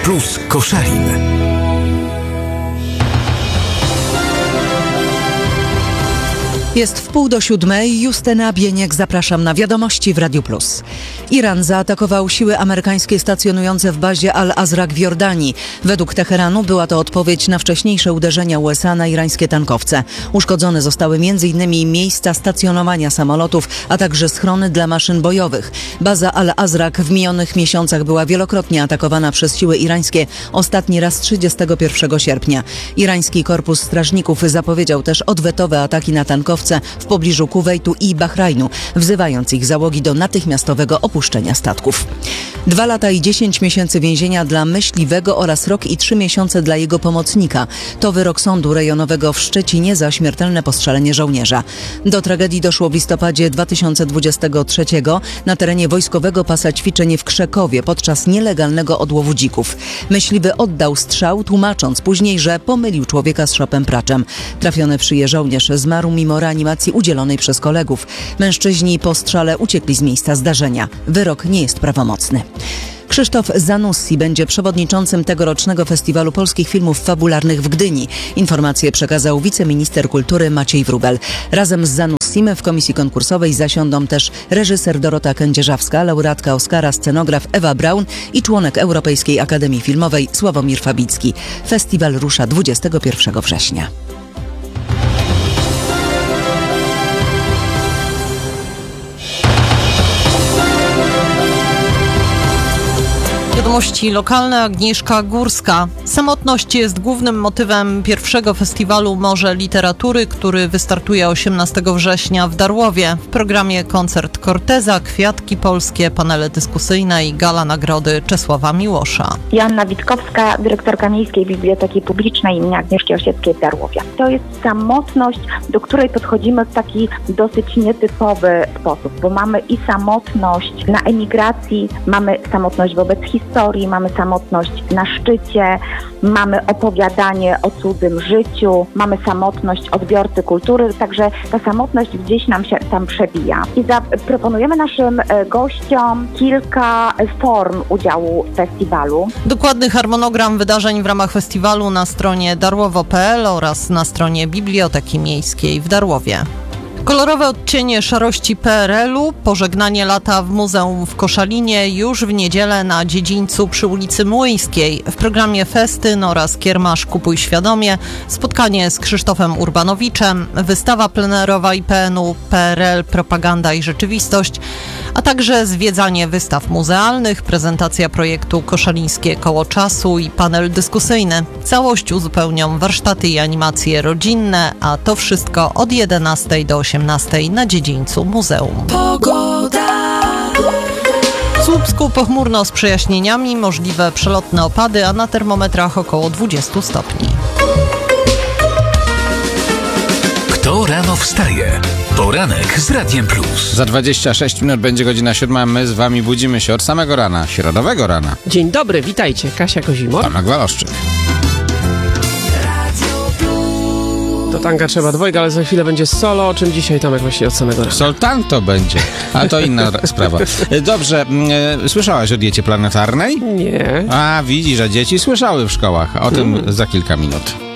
Plus Koszalin. Jest 6:30. Justyna Bieniek, zapraszam na wiadomości w Radiu Plus. Iran zaatakował siły amerykańskie stacjonujące w bazie Al-Azraq w Jordanii. Według Teheranu była to odpowiedź na wcześniejsze uderzenia USA na irańskie tankowce. Uszkodzone zostały m.in. miejsca stacjonowania samolotów, a także schrony dla maszyn bojowych. Baza Al-Azraq w minionych miesiącach była wielokrotnie atakowana przez siły irańskie, ostatni raz 31 sierpnia. Irański Korpus Strażników zapowiedział też odwetowe ataki na tankowce w pobliżu Kuwejtu i Bahrajnu, wzywając ich załogi do natychmiastowego opuszczenia statków. 2 lata i 10 miesięcy więzienia dla myśliwego oraz rok i 3 miesiące dla jego pomocnika. To wyrok sądu rejonowego w Szczecinie za śmiertelne postrzelenie żołnierza. Do tragedii doszło w listopadzie 2023 na terenie wojskowego pasa ćwiczeń w Krzekowie podczas nielegalnego odłowu dzików. Myśliwy oddał strzał, tłumacząc później, że pomylił człowieka z szopem praczem. Trafiony w szyję żołnierz zmarł mimo reanimacji udzielonej przez kolegów. Mężczyźni po strzale uciekli z miejsca zdarzenia. Wyrok nie jest prawomocny. Krzysztof Zanussi będzie przewodniczącym tegorocznego Festiwalu Polskich Filmów Fabularnych w Gdyni. Informację przekazał wiceminister kultury Maciej Wróbel. Razem z Zanussim w komisji konkursowej zasiądą też reżyser Dorota Kędzierzawska, laureatka Oscara, scenograf Ewa Braun i członek Europejskiej Akademii Filmowej Sławomir Fabicki. Festiwal rusza 21 września. Wiadomości lokalne. Agnieszka Górska. Samotność jest głównym motywem pierwszego festiwalu Morze Literatury, który wystartuje 18 września w Darłowie. W programie koncert Corteza, kwiatki polskie, panele dyskusyjne i gala nagrody Czesława Miłosza. Joanna Witkowska, dyrektorka Miejskiej Biblioteki Publicznej im. Agnieszki Osieckiej w Darłowie. To jest samotność, do której podchodzimy w taki dosyć nietypowy sposób, bo mamy i samotność na emigracji, mamy samotność wobec historii, mamy samotność na szczycie, mamy opowiadanie o cudzym życiu, mamy samotność odbiorcy kultury, także ta samotność gdzieś nam się tam przebija. I proponujemy naszym gościom kilka form udziału w festiwalu. Dokładny harmonogram wydarzeń w ramach festiwalu na stronie darłowo.pl oraz na stronie Biblioteki Miejskiej w Darłowie. Kolorowe odcienie szarości PRL-u, pożegnanie lata w Muzeum w Koszalinie już w niedzielę na dziedzińcu przy ulicy Młyńskiej. W programie festyn oraz kiermasz Kupuj Świadomie, spotkanie z Krzysztofem Urbanowiczem, wystawa plenerowa IPN-u PRL Propaganda i Rzeczywistość, a także zwiedzanie wystaw muzealnych, prezentacja projektu Koszalińskie Koło Czasu i panel dyskusyjny. Całość uzupełnią warsztaty i animacje rodzinne, a to wszystko od 11 do 18 na dziedzińcu muzeum. Pogoda. W Słupsku pochmurno z przejaśnieniami, możliwe przelotne opady, a na termometrach około 20 stopni. Kto rano wstaje? Poranek z Radiem Plus. Za 26 minut będzie godzina 7. My z wami budzimy się od samego rana, środowego rana. Dzień dobry, witajcie. Kasia Kozimor. Tomek Waloszczyk. Do tanga trzeba dwojga, ale za chwilę będzie solo, o czym dzisiaj Tomek właśnie od samego rana. Soltan to będzie, ale to inna sprawa. Dobrze, słyszałaś o diecie planetarnej? Nie. A widzisz, że dzieci słyszały w szkołach. O tym za kilka minut.